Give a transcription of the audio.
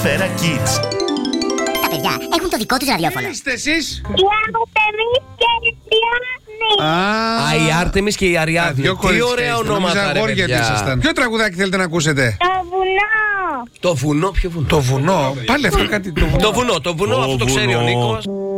Φέρα Kids. Τα παιδιά έχουν το δικό τους ραδιόφωνο. Είστε εσείς? Η Άρτεμις και η Αριάδνη. Η Άρτεμις και η Αριάδνη. Τι ωραία ονόματα, ρε παιδιά. Ποιο τραγουδάκι θέλετε να ακούσετε? Το βουνό. Το βουνό, ποιο βουνό? Το βουνό. Πάλι αυτό κάτι. Το βουνό, αυτό το ξέρει ο Νίκος.